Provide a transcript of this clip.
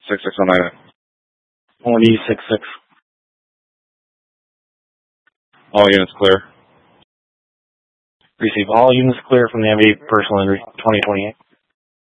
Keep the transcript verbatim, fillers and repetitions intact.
six six oh nine. one E six six. All units clear. Receive all units clear from the M V personal injury twenty twenty-eight.